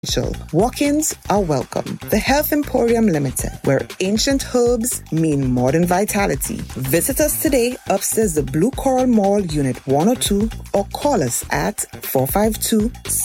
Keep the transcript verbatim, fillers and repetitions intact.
Walk-ins are welcome. The Health Emporium Limited, where ancient herbs mean modern vitality. Visit us today upstairs the Blue Coral Mall, Unit one oh two, or call us at four five two